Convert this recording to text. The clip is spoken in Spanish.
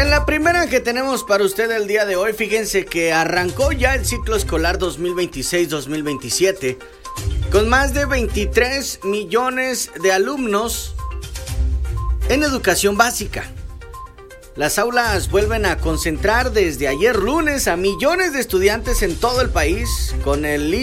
En la primera que tenemos para usted el día de hoy, fíjense que arrancó ya el ciclo escolar 2026-2027 con más de 23 millones de alumnos en educación básica. Las aulas vuelven a concentrar desde ayer lunes a millones de estudiantes en todo el país con el